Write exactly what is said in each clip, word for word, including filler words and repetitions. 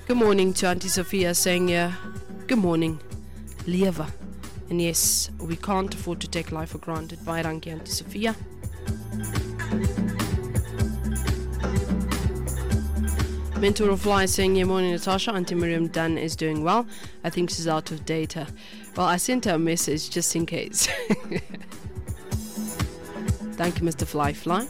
Good morning to Auntie Sophia saying, uh, good morning, lewe. And yes, we can't afford to take life for granted. Baie dankie, Auntie Sophia. Mentor of Fly saying, good morning, Natasha. Auntie Miriam Dunn is doing well. I think she's out of data. Well, I sent her a message just in case. Thank you, Mister Fly Fly.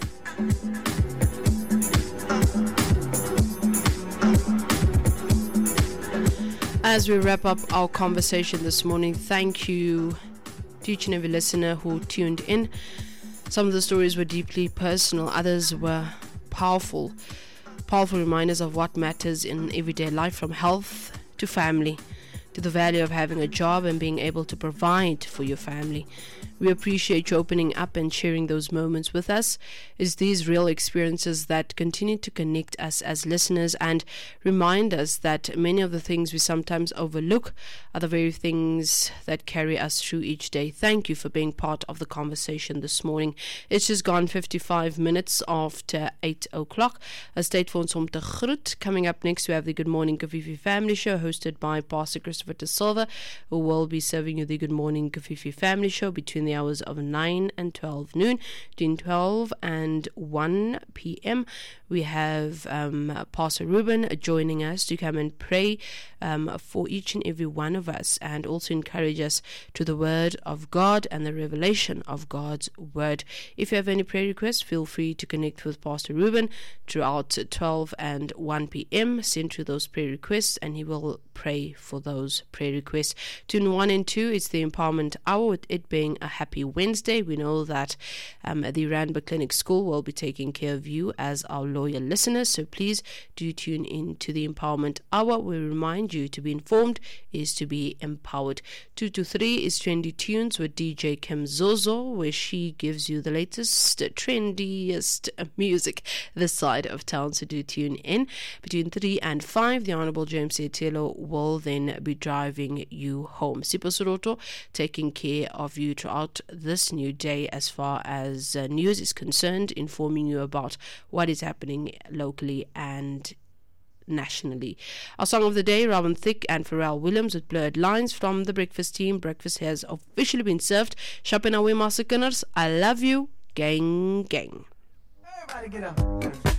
As we wrap up our conversation this morning, thank you to each and every listener who tuned in. Some of the stories were deeply personal, others were powerful, powerful reminders of what matters in everyday life, from health to family, to the value of having a job and being able to provide for your family. We appreciate you opening up and sharing those moments with us. It's these real experiences that continue to connect us as listeners and remind us that many of the things we sometimes overlook are the very things that carry us through each day. Thank you for being part of the conversation this morning. It's just gone fifty-five minutes after eight o'clock. A state for ons om te groet. Coming up next, we have the Good Morning Kafifi Family Show hosted by Pastor Christopher De Silva, who will be serving you the Good Morning Kafifi Family Show between the hours of nine and twelve noon. Between twelve and one p.m. we have um, Pastor Ruben joining us to come and pray um, for each and every one of us, and also encourage us to the Word of God and the revelation of God's Word. If you have any prayer requests, feel free to connect with Pastor Ruben throughout twelve and one p.m. Send through those prayer requests and he will pray for those prayer requests. Tune one and two, it's the Empowerment Hour, with it being a happy Wednesday. We know that um, the Randburg Clinic School will be taking care of you as our loyal listeners, so please do tune in to the Empowerment Hour. We remind you to be informed is to be empowered. Two to three is Trendy Tunes with D J Kim Zozo, where she gives you the latest, trendiest music this side of town, so do tune in. Between three and five, the Honorable James Etelo will then be driving you home. Sipho Soroto taking care of you throughout this new day as far as uh, news is concerned, informing you about what is happening locally and nationally. Our song of the day, Robin Thicke and Pharrell Williams with Blurred Lines from the Breakfast Team. Breakfast has officially been served. Shop in our way, Master Kinders. I love you. Gang, gang. Everybody get up.